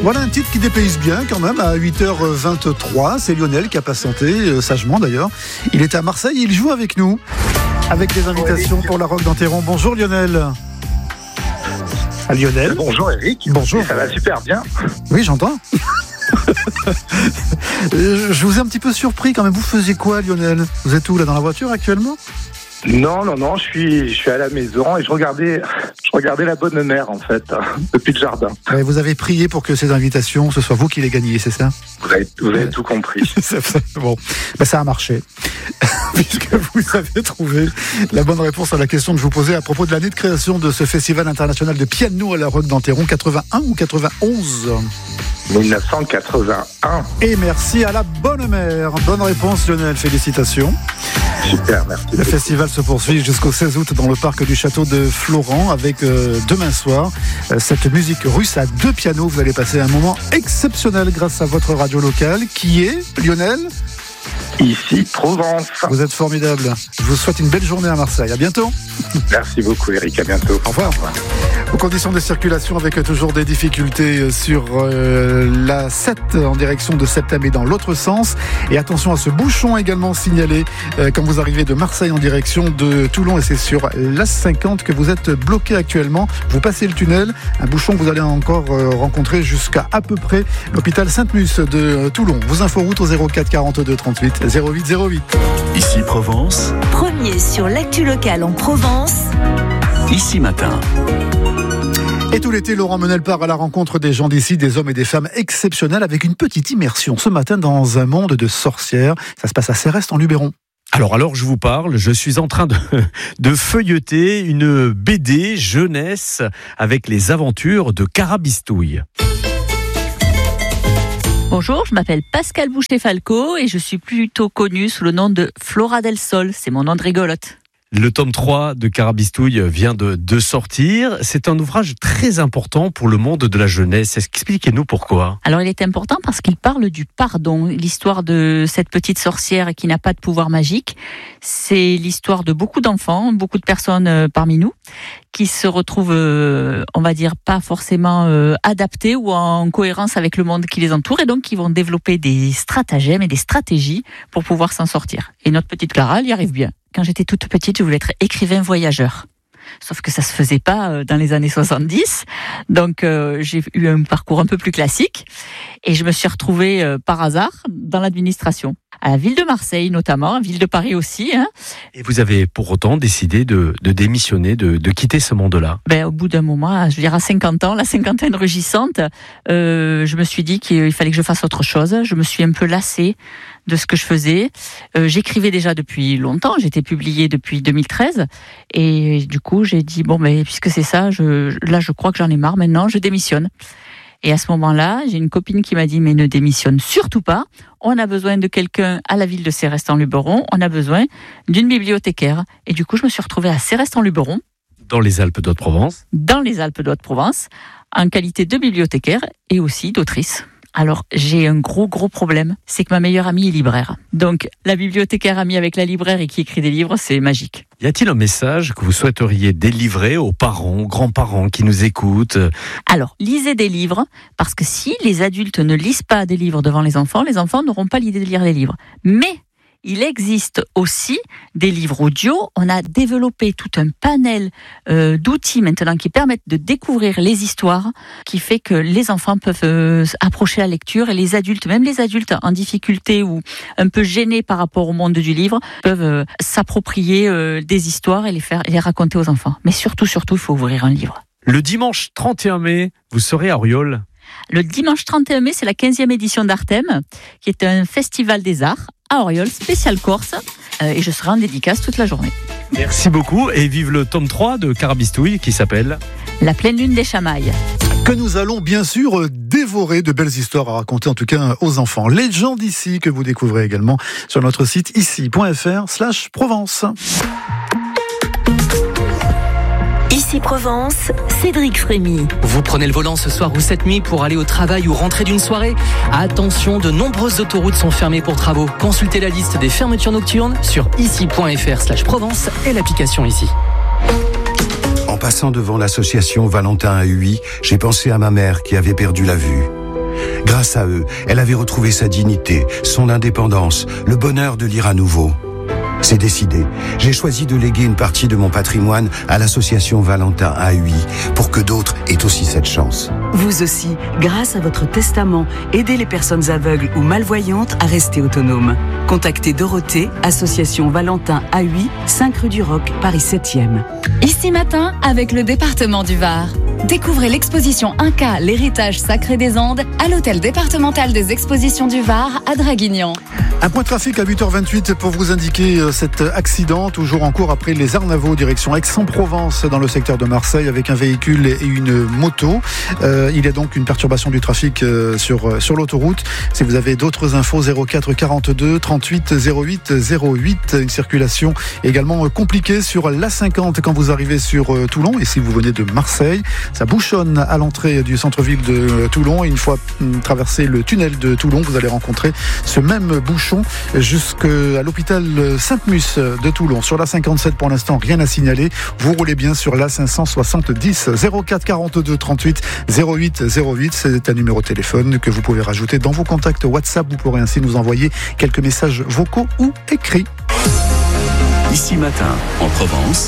Voilà un titre qui dépayse bien quand même à 8h23. C'est Lionel qui a patienté, sagement d'ailleurs. Il était à Marseille et il joue avec nous, avec des invitations pour la Roque d'Enterron. Bonjour Lionel. Lionel. Bonjour Eric. Bonjour. Ça va super bien. Oui, j'entends. Je vous ai un petit peu surpris quand même. Vous faisiez quoi Lionel ? Vous êtes où là, dans la voiture actuellement ? Non, je suis à la maison et je regardais la bonne mère en fait, depuis le jardin. Ouais, vous avez prié pour que ces invitations, ce soit vous qui les gagniez, c'est ça ? Vous avez tout compris. Bon, ça a marché. Puisque vous avez trouvé la bonne réponse à la question que je vous posais à propos de l'année de création de ce festival international de piano à la Roque d'Enterron, 81 ou 91 ? 1981. Et merci à la bonne mère. Bonne réponse Lionel, félicitations. Super, merci. Le festival se poursuit jusqu'au 16 août dans le parc du château de Florent avec demain soir cette musique russe à 2 pianos. Vous allez passer un moment exceptionnel grâce à votre radio locale qui est, Lionel ? Ici, Provence. Vous êtes formidable. Je vous souhaite une belle journée à Marseille. À bientôt. Merci beaucoup Eric, à bientôt. Au revoir. Aux conditions de circulation avec toujours des difficultés sur la 7 en direction de Septem et dans l'autre sens. Et attention à ce bouchon également signalé quand vous arrivez de Marseille en direction de Toulon. Et c'est sur l'A50 que vous êtes bloqué actuellement. Vous passez le tunnel, un bouchon que vous allez encore rencontrer jusqu'à peu près l'hôpital Sainte-Musse de Toulon. Vos inforoutes au 04 42 38 08 08. Ici Provence. Premier sur l'actu locale en Provence. Ici Matin. Et tout l'été, Laurent Menel part à la rencontre des gens d'ici, des hommes et des femmes exceptionnels avec une petite immersion ce matin dans un monde de sorcières. Ça se passe à Céreste en Luberon. Alors je vous parle, je suis en train de feuilleter une BD jeunesse avec les aventures de Carabistouille. Bonjour, je m'appelle Pascal Boucher-Falco et je suis plutôt connue sous le nom de Flora del Sol, c'est mon nom de rigolote. Le tome 3 de Carabistouille vient de sortir. C'est un ouvrage très important pour le monde de la jeunesse. Expliquez-nous pourquoi. Alors il est important parce qu'il parle du pardon. L'histoire de cette petite sorcière qui n'a pas de pouvoir magique, c'est l'histoire de beaucoup d'enfants, beaucoup de personnes parmi nous, qui se retrouvent, on va dire, pas forcément adaptés ou en cohérence avec le monde qui les entoure et donc qui vont développer des stratagèmes et des stratégies pour pouvoir s'en sortir. Et notre petite Clara, elle y arrive bien. Quand j'étais toute petite, je voulais être écrivain voyageur. Sauf que ça se faisait pas dans les années 70. Donc, j'ai eu un parcours un peu plus classique. Et je me suis retrouvée par hasard dans l'administration. À la ville de Marseille notamment, ville de Paris aussi. Hein. Et vous avez pour autant décidé de démissionner, de quitter ce monde-là ? Au bout d'un moment, je veux dire à 50 ans, la cinquantaine rugissante, je me suis dit qu'il fallait que je fasse autre chose. Je me suis un peu lassée de ce que je faisais. J'écrivais déjà depuis longtemps, j'étais publiée depuis 2013. Et du coup, j'ai dit, puisque c'est ça, je crois que j'en ai marre maintenant, je démissionne. Et à ce moment-là, j'ai une copine qui m'a dit « Mais ne démissionne surtout pas, on a besoin de quelqu'un à la ville de Céreste-en-Luberon, on a besoin d'une bibliothécaire. » Et du coup, je me suis retrouvée à Céreste-en-Luberon. Dans les Alpes d'Haute-Provence. Dans les Alpes d'Haute-Provence, en qualité de bibliothécaire et aussi d'autrice. Alors, j'ai un gros problème, c'est que ma meilleure amie est libraire. Donc, la bibliothécaire amie avec la libraire et qui écrit des livres, c'est magique. Y a-t-il un message que vous souhaiteriez délivrer aux parents, aux grands-parents qui nous écoutent ? Alors, lisez des livres, parce que si les adultes ne lisent pas des livres devant les enfants n'auront pas l'idée de lire les livres. Mais il existe aussi des livres audio. On a développé tout un panel d'outils maintenant qui permettent de découvrir les histoires, qui fait que les enfants peuvent approcher la lecture et les adultes, même les adultes en difficulté ou un peu gênés par rapport au monde du livre, peuvent s'approprier des histoires et les raconter aux enfants. Mais surtout, il faut ouvrir un livre. Le dimanche 31 mai, vous serez à Auriol. Le dimanche 31 mai, c'est la 15e édition d'Artem, qui est un festival des arts à Auriol, spécial Corse, et je serai en dédicace toute la journée. Merci beaucoup et vive le tome 3 de Carabistouille qui s'appelle La pleine lune des Chamailles. Que nous allons bien sûr dévorer, de belles histoires à raconter en tout cas aux enfants. Les gens d'ici que vous découvrez également sur notre site ici.fr/Provence. Ici Provence, Cédric Frémy. Vous prenez le volant ce soir ou cette nuit pour aller au travail ou rentrer d'une soirée ? Attention, de nombreuses autoroutes sont fermées pour travaux. Consultez la liste des fermetures nocturnes sur ici.fr/Provence et l'application Ici. En passant devant l'association Valentin à Huy, j'ai pensé à ma mère qui avait perdu la vue. Grâce à eux, elle avait retrouvé sa dignité, son indépendance, le bonheur de lire à nouveau. C'est décidé. J'ai choisi de léguer une partie de mon patrimoine à l'association Valentin AUI pour que d'autres aient aussi cette chance. Vous aussi, grâce à votre testament, aidez les personnes aveugles ou malvoyantes à rester autonomes. Contactez Dorothée, association Valentin AUI, 5 rue du Roc, Paris 7e. Ici Matin, avec le département du Var. Découvrez l'exposition Inca, l'héritage sacré des Andes, à l'hôtel départemental des expositions du Var à Draguignan. Un point de trafic à 8h28 pour vous indiquer cet accident, toujours en cours après les Arnavaux, direction Aix-en-Provence, dans le secteur de Marseille, avec un véhicule et une moto. Il y a donc une perturbation du trafic sur l'autoroute. Si vous avez d'autres infos, 04 42 38 08 08. Une circulation également compliquée sur l'A50 quand vous arrivez sur Toulon. Et si vous venez de Marseille, ça bouchonne à l'entrée du centre-ville de Toulon. Et une fois traversé le tunnel de Toulon, vous allez rencontrer ce même bouchon jusqu'à l'hôpital Sainte-Mus de Toulon. Sur la 57, pour l'instant, rien à signaler. Vous roulez bien sur la 570. 04 42 38 08 08. C'est un numéro de téléphone que vous pouvez rajouter dans vos contacts WhatsApp. Vous pourrez ainsi nous envoyer quelques messages vocaux ou écrits. Ici Matin, en Provence,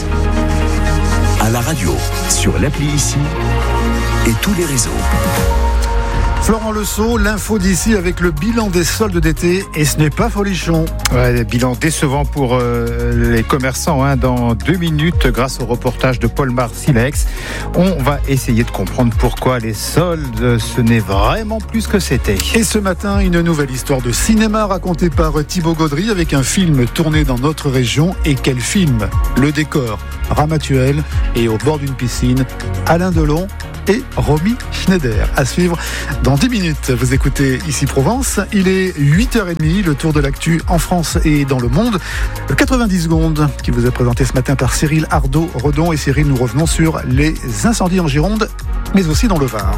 à la radio, sur l'appli Ici et tous les réseaux. Florent Lesault, l'info d'ici avec le bilan des soldes d'été, et ce n'est pas folichon. Ouais, bilan décevant pour les commerçants dans 2 minutes grâce au reportage de Paul-Marc Silex. On va essayer de comprendre pourquoi les soldes, ce n'est vraiment plus ce que c'était. Et ce matin, une nouvelle histoire de cinéma racontée par Thibaut Gaudry avec un film tourné dans notre région. Et quel film? Le décor Ramatuelle et au bord d'une piscine, Alain Delon et Romy Schneider. À suivre dans 10 minutes. Vous écoutez Ici Provence. Il est 8h30, le tour de l'actu en France et dans le monde. 90 secondes qui vous est présenté ce matin par Cyril Ardo-Redon. Et Cyril, nous revenons sur les incendies en Gironde, mais aussi dans le Var.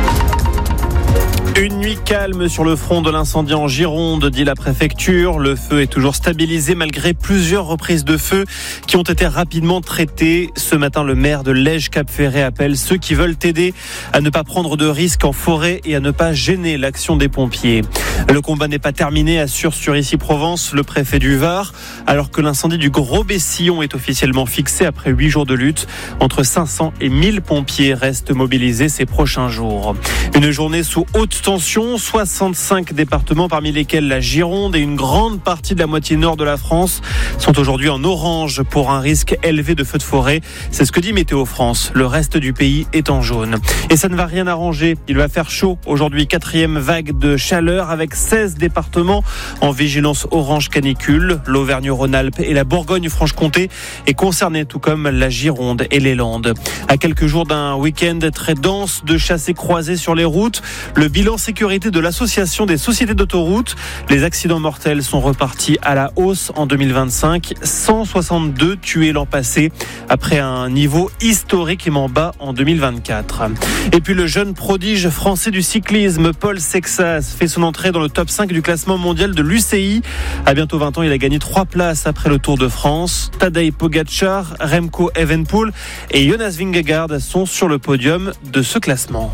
Une nuit calme sur le front de l'incendie en Gironde, dit la préfecture. Le feu est toujours stabilisé malgré plusieurs reprises de feu qui ont été rapidement traitées. Ce matin, le maire de Lège-Cap-Ferret appelle ceux qui veulent aider à ne pas prendre de risques en forêt et à ne pas gêner l'action des pompiers. Le combat n'est pas terminé, assure sur Ici Provence le préfet du Var, alors que l'incendie du Gros Bessillon est officiellement fixé après 8 jours de lutte. Entre 500 et 1000 pompiers restent mobilisés ces prochains jours. Une journée sous haute tension, 65 départements parmi lesquels la Gironde et une grande partie de la moitié nord de la France sont aujourd'hui en orange pour un risque élevé de feux de forêt. C'est ce que dit Météo France. Le reste du pays est en jaune. Et ça ne va rien arranger. Il va faire chaud aujourd'hui, 4e vague de chaleur avec 16 départements en vigilance orange canicule. L'Auvergne-Rhône-Alpes et la Bourgogne-Franche-Comté est concernée, tout comme la Gironde et les Landes. À quelques jours d'un week-end très dense de chassés-croisés sur les routes, le bilan sécurité de l'Association des sociétés d'autoroutes. Les accidents mortels sont repartis à la hausse en 2025. 162 tués l'an passé, après un niveau historiquement bas en 2024. Et puis le jeune prodige français du cyclisme, Paul Sexas, fait son entrée dans le top 5 du classement mondial de l'UCI. À bientôt 20 ans, il a gagné 3 places après le Tour de France. Tadej Pogačar, Remco Evenepoel et Jonas Vingegaard sont sur le podium de ce classement.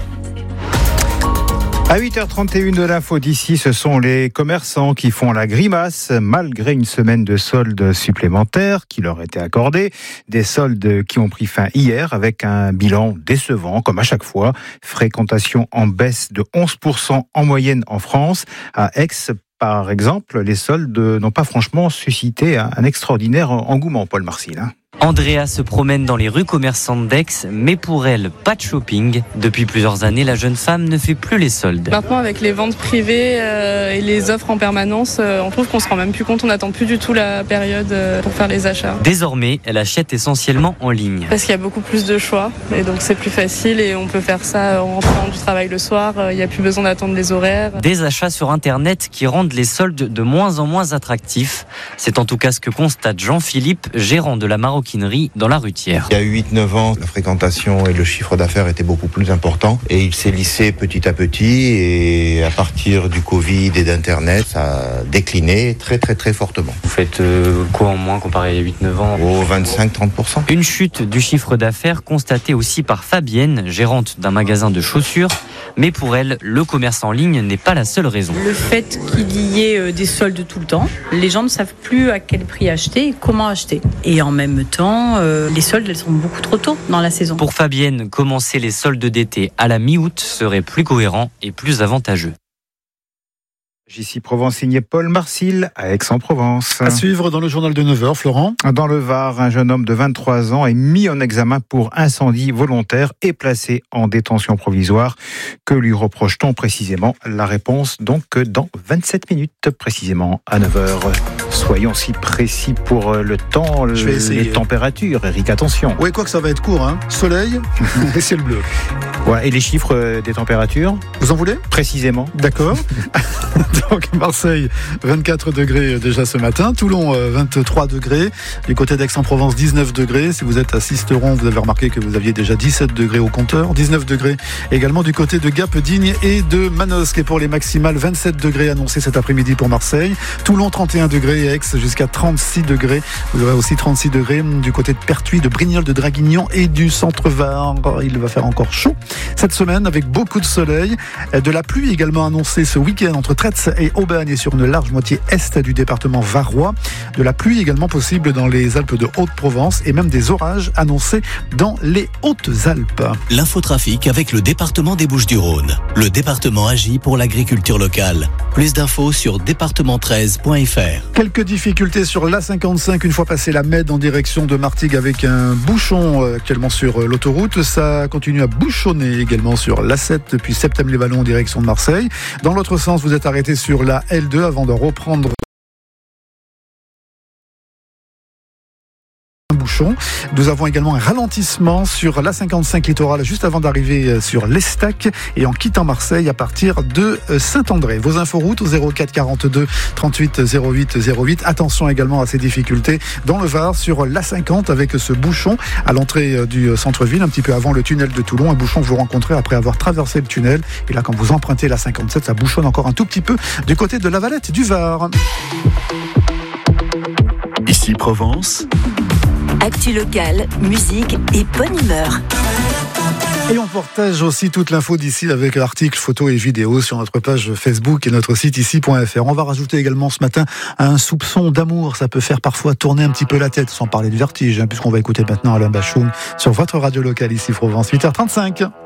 À 8h31 de l'info d'ici, ce sont les commerçants qui font la grimace malgré une semaine de soldes supplémentaires qui leur étaient accordés. Des soldes qui ont pris fin hier avec un bilan décevant, comme à chaque fois. Fréquentation en baisse de 11% en moyenne en France. À Aix, par exemple, les soldes n'ont pas franchement suscité un extraordinaire engouement, Paul Marcil. Andrea se promène dans les rues commerçantes d'Aix, mais pour elle, pas de shopping. Depuis plusieurs années, la jeune femme ne fait plus les soldes. Maintenant, avec les ventes privées et les offres en permanence, on trouve qu'on se rend même plus compte, on n'attend plus du tout la période pour faire les achats. Désormais, elle achète essentiellement en ligne. Parce qu'il y a beaucoup plus de choix, et donc c'est plus facile et on peut faire ça en rentrant du travail le soir, il n'y a plus besoin d'attendre les horaires. Des achats sur Internet qui rendent les soldes de moins en moins attractifs. C'est en tout cas ce que constate Jean-Philippe, gérant de la maroquinerie maroquinerie dans la Rutière. Il y a 8-9 ans, la fréquentation et le chiffre d'affaires étaient beaucoup plus importants et il s'est lissé petit à petit et à partir du Covid et d'Internet, ça a décliné très très très fortement. Vous faites quoi en moins comparé à 8-9 ans ? 25-30%. Une chute du chiffre d'affaires constatée aussi par Fabienne, gérante d'un magasin de chaussures. Mais pour elle, le commerce en ligne n'est pas la seule raison. Le fait qu'il y ait des soldes tout le temps, les gens ne savent plus à quel prix acheter et comment acheter. Et en même temps, les soldes, elles sont beaucoup trop tôt dans la saison. Pour Fabienne, commencer les soldes d'été à la mi-août serait plus cohérent et plus avantageux. Ici Provence, signé Paul Marcil à Aix-en-Provence. À suivre dans le journal de 9h, Florent. Dans le Var, un jeune homme de 23 ans est mis en examen pour incendie volontaire et placé en détention provisoire. Que lui reproche-t-on précisément ? La réponse donc dans 27 minutes, précisément à 9h. Soyons si précis pour le temps, les températures. Eric, attention. Oui, quoi que ça va être court, hein. Soleil et ciel bleu. Ouais, et les chiffres des températures ? Vous en voulez ? Précisément. D'accord. Donc Marseille, 24 degrés déjà ce matin. Toulon, 23 degrés. Du côté d'Aix-en-Provence, 19 degrés. Si vous êtes à Sisteron, vous avez remarqué que vous aviez déjà 17 degrés au compteur. 19 degrés également du côté de Gap, Digne et de Manosque. Et pour les maximales, 27 degrés annoncés cet après-midi pour Marseille. Toulon, 31 degrés. Et Aix, jusqu'à 36 degrés. Vous aurez aussi 36 degrés du côté de Pertuis, de Brignoles, de Draguignan et du centre Var. Il va faire encore chaud cette semaine avec beaucoup de soleil. De la pluie également annoncée ce week-end entre Tretz et Aubagne et sur une large moitié est du département varois. De la pluie également possible dans les Alpes de Haute-Provence et même des orages annoncés dans les Hautes-Alpes. L'infotrafic avec le département des Bouches-du-Rhône. Le département agit pour l'agriculture locale. Plus d'infos sur département13.fr. Quelques difficultés sur l'A55 une fois passé la Mède en direction de Martigues avec un bouchon actuellement sur l'autoroute. Ça continue à bouchonner également sur l'A7 depuis Septem-les-Vallons en direction de Marseille. Dans l'autre sens, vous êtes arrêté sur la L2 avant de reprendre un bouchon. Nous avons également un ralentissement sur l'A55 littoral juste avant d'arriver sur l'Estac et en quittant Marseille à partir de Saint-André. Vos inforoutes au 04 42 38 08 08. Attention également à ces difficultés dans le Var sur l'A50 avec ce bouchon à l'entrée du centre-ville, un petit peu avant le tunnel de Toulon. Un bouchon que vous rencontrez après avoir traversé le tunnel. Et là, quand vous empruntez l'A57, ça bouchonne encore un tout petit peu du côté de la Valette du Var. Ici Provence. Actu locale, musique et bonne humeur. Et on partage aussi toute l'info d'ici avec articles, photos et vidéos sur notre page Facebook et notre site ici.fr. On va rajouter également ce matin un soupçon d'amour. Ça peut faire parfois tourner un petit peu la tête, sans parler de vertige, puisqu'on va écouter maintenant Alain Bachung sur votre radio locale ici Provence, 8h35.